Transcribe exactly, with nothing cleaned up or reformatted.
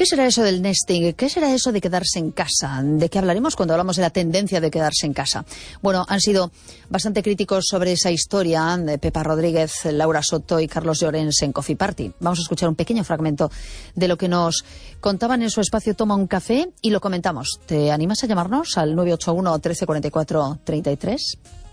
¿Qué será eso del nesting? ¿Qué será eso de quedarse en casa? ¿De qué hablaremos cuando hablamos de la tendencia de quedarse en casa? Bueno, han sido bastante críticos sobre esa historia de Pepa Rodríguez, Laura Soto y Carlos Llorens en Coffee Party. Vamos a escuchar un pequeño fragmento de lo que nos contaban en su espacio Toma un Café y lo comentamos. ¿Te animas a llamarnos al nueve ocho uno, trece cuarenta y cuatro, treinta y tres?